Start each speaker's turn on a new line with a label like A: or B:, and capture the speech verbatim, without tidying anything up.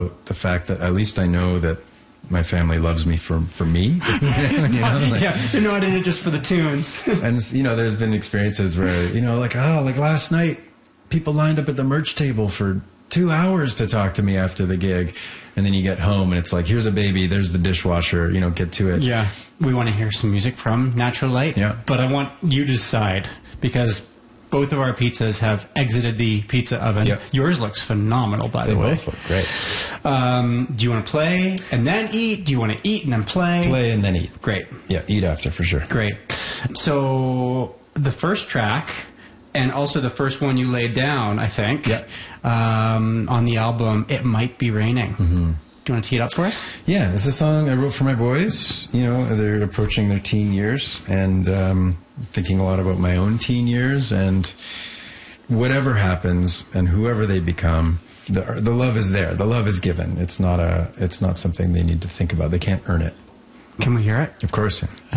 A: the fact that at least I know that my family loves me for for me. you know, like,
B: yeah, you're not in it just for the tunes.
A: And you know, there's been experiences where you know, like oh, like last night, people lined up at the merch table for two hours to talk to me after the gig, and then you get home and it's like, here's a baby, there's the dishwasher, you know, get to it.
B: Yeah, we want to hear some music from Natural Light.
A: Yeah,
B: but I want you to decide because both of our pizzas have exited the pizza oven.
A: Yep.
B: Yours looks phenomenal, by
A: they
B: the way.
A: They both look great.
B: Um, do you want to play and then eat? Do you want to eat and then play?
A: Play and then eat.
B: Great.
A: Yeah, eat after for sure.
B: Great. So the first track, and also the first one you laid down, I think,
A: yep.
B: um, on the album, It Might Be Raining.
A: Mm-hmm.
B: Do you want to tee it up for us?
A: Yeah, it's a song I wrote for my boys. You know, they're approaching their teen years, and um, thinking a lot about my own teen years, and whatever happens, and whoever they become, the the love is there. The love is given. It's not a. It's not something they need to think about. They can't earn it.
B: Can we hear it?
A: Of course. Yeah.